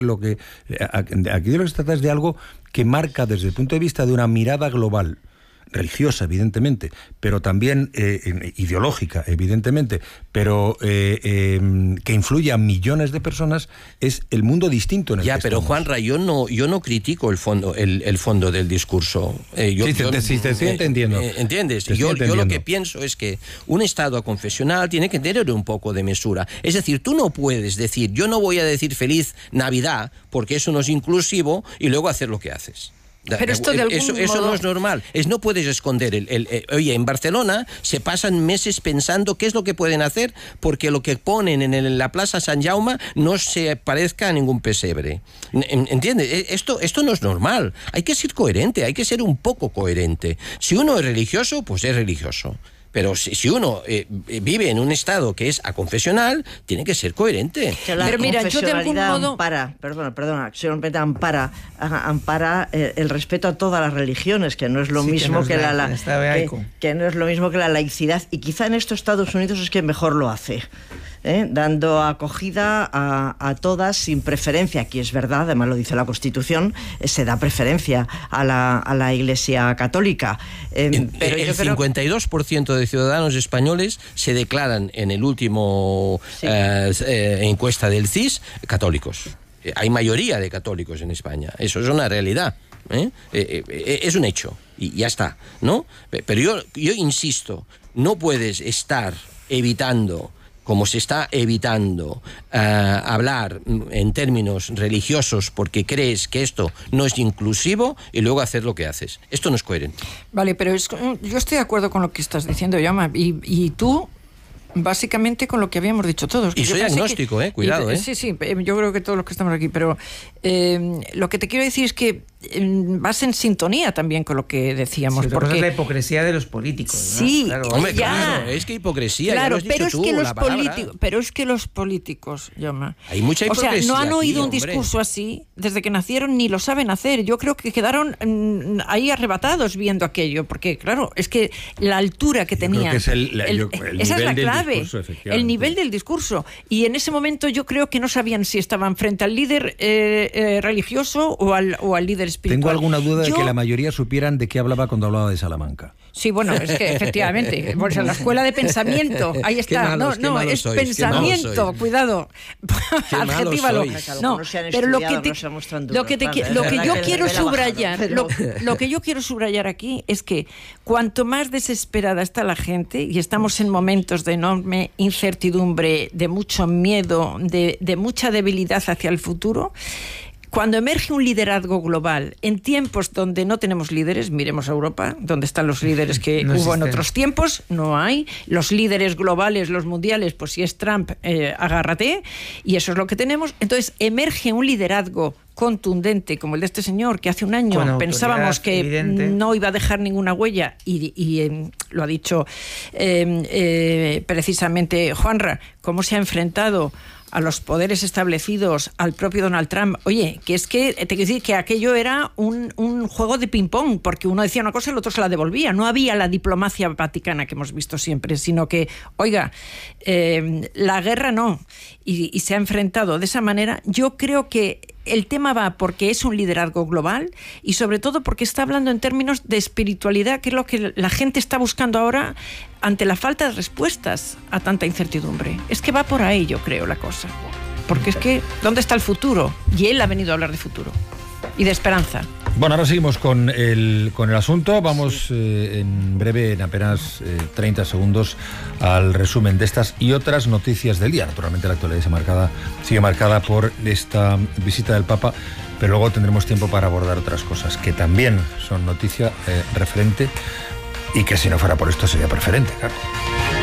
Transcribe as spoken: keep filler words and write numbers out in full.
lo que aquí de lo que se trata es de algo que marca desde el punto de vista de una mirada global, religiosa, evidentemente, pero también eh, ideológica, evidentemente, pero eh, eh, que influye a millones de personas, es el mundo distinto en el ya, que pero estamos. Juanra, yo no, yo no critico el fondo, el, el fondo del discurso. Eh, yo, sí, te, yo, te, sí, te estoy entendiendo. Eh, ¿Entiendes? Te yo, entendiendo. yo lo que pienso es que un Estado aconfesional tiene que tener un poco de mesura. Es decir, tú no puedes decir, yo no voy a decir feliz Navidad porque eso no es inclusivo y luego hacer lo que haces. Pero esto de algún eso, eso modo... no es normal. Es, no puedes esconder. El, el, el, oye, en Barcelona se pasan meses pensando qué es lo que pueden hacer porque lo que ponen en, el, en la Plaza San Jaume no se parezca a ningún pesebre. ¿Entiendes? Esto, esto no es normal. Hay que ser coherente, hay que ser un poco coherente. Si uno es religioso, pues es religioso. Pero si, si uno eh, vive en un estado que es aconfesional, tiene que ser coherente. Que la Pero mira, yo de algún modo... ampara, perdona, perdona, ampara, ampara eh, el respeto a todas las religiones, que no es lo sí, mismo que, no es que la, la que, que no es lo mismo que la laicidad, y quizá en estos Estados Unidos es que mejor lo hace. ¿Eh? Dando acogida a, a todas sin preferencia. Aquí es verdad, además lo dice la Constitución, eh, se da preferencia a la, a la Iglesia Católica. Eh, el pero el yo creo... cincuenta y dos por ciento de ciudadanos españoles se declaran en el último sí. eh, eh, encuesta del C I S católicos. Eh, hay mayoría de católicos en España. Eso es una realidad. ¿eh? Eh, eh, es un hecho. Y ya está, ¿no? Pero yo, yo insisto, no puedes estar evitando, como se está evitando uh, hablar en términos religiosos porque crees que esto no es inclusivo y luego hacer lo que haces. Esto no es coherente. Vale, pero es, yo estoy de acuerdo con lo que estás diciendo, Jaume, y, y tú básicamente con lo que habíamos dicho todos. Y soy agnóstico, que, eh, cuidado, y, eh. Sí, sí, yo creo que todos los que estamos aquí, pero eh, lo que te quiero decir es que eh, vas en sintonía también con lo que decíamos. Sí, porque es la hipocresía de los políticos, ¿no? Sí, claro. Hombre, ya. claro, es que hipocresía, claro, ya lo has pero dicho es tú, que los la palabra. políticos, pero es que los políticos, Jaume, hay mucha hipocresía. O sea, no han oído aquí, un discurso hombre. así desde que nacieron ni lo saben hacer. Yo creo que quedaron mm, ahí arrebatados viendo aquello, porque claro, es que la altura que yo tenían, creo que es el, la, el, yo, el esa es la nivel clave, del discurso, el nivel del discurso. Y en ese momento yo creo que no sabían si estaban frente al líder eh, eh, religioso o al, o al líder espiritual. Tengo alguna duda yo, de que la mayoría supieran de qué hablaba cuando hablaba de Salamanca. Sí, bueno, es que efectivamente, pues en la escuela de pensamiento, ahí está, malos, no, no, es sois, pensamiento, cuidado, adjetívalo. No, pero lo que te, lo que, te, lo que yo quiero subrayar, lo, lo que yo quiero subrayar aquí es que cuanto más desesperada está la gente, y estamos en momentos de enorme incertidumbre, de mucho miedo, de, de mucha debilidad hacia el futuro, cuando emerge un liderazgo global en tiempos donde no tenemos líderes, miremos a Europa, donde están los líderes que no hubo existen. En otros tiempos, no hay. Los líderes globales, los mundiales, pues si es Trump, eh, agárrate, y eso es lo que tenemos. Entonces emerge un liderazgo contundente como el de este señor, que hace un año pensábamos que evidente. no iba a dejar ninguna huella, y, y eh, lo ha dicho eh, eh, precisamente Juanra, cómo se ha enfrentado a los poderes establecidos, al propio Donald Trump. Oye, que es que, te quiero decir que aquello era un, un juego de ping-pong, porque uno decía una cosa y el otro se la devolvía. No había la diplomacia vaticana que hemos visto siempre, sino que, oiga, eh, la guerra no, y, y se ha enfrentado de esa manera. Yo creo que el tema va porque es un liderazgo global y sobre todo porque está hablando en términos de espiritualidad, que es lo que la gente está buscando ahora ante la falta de respuestas a tanta incertidumbre. Es que va por ahí, yo creo, la cosa. Porque es que, ¿dónde está el futuro? Y él ha venido a hablar de futuro y de esperanza. Bueno, ahora seguimos con el, con el asunto. Vamos eh, en breve, en apenas eh, treinta segundos, al resumen de estas y otras noticias del día. Naturalmente la actualidad sigue marcada, sigue marcada por esta visita del Papa, pero luego tendremos tiempo para abordar otras cosas que también son noticia eh, referente y que si no fuera por esto sería preferente, claro.